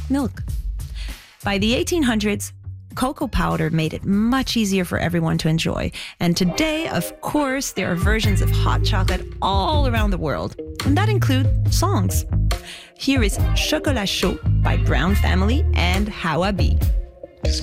milk. By the 1800s, cocoa powder made it much easier for everyone to enjoy. And today, of course, there are versions of hot chocolate all around the world, and that include songs. Here is Chocolat Chaud by Brown Family and How I Be.